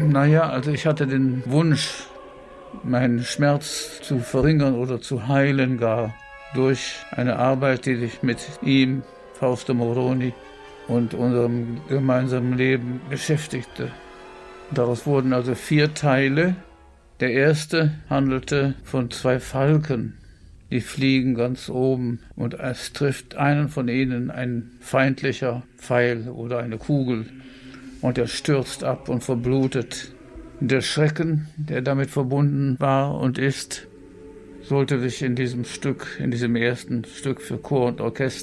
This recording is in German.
Naja, also ich hatte den Wunsch, meinen Schmerz zu verringern oder zu heilen gar durch eine Arbeit, die ich mit ihm, Fausto Moroni, und unserem gemeinsamen Leben beschäftigte. Daraus wurden also 4 Teile. Der erste handelte von 2 Falken, die fliegen ganz oben und es trifft einen von ihnen ein feindlicher Pfeil oder eine Kugel und er stürzt ab und verblutet. Der Schrecken, der damit verbunden war und ist, sollte sich in diesem ersten Stück für Chor und Orchester